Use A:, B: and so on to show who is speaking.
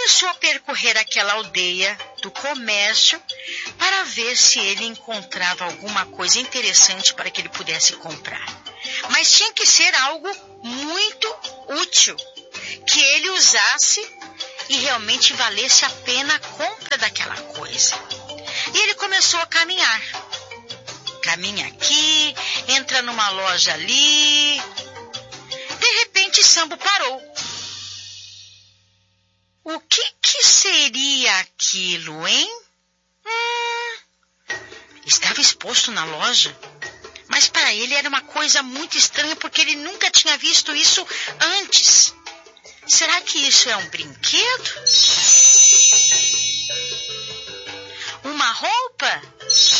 A: começou a percorrer aquela aldeia do comércio para ver se ele encontrava alguma coisa interessante para que ele pudesse comprar. Mas tinha que ser algo muito útil, que ele usasse e realmente valesse a pena a compra daquela coisa. E ele começou a caminhar. Caminha aqui, entra numa loja ali. De repente, Sambo parou. O que seria aquilo, hein? Estava exposto na loja. Mas para ele era uma coisa muito estranha porque ele nunca tinha visto isso antes. Será que isso é um brinquedo? Uma roupa?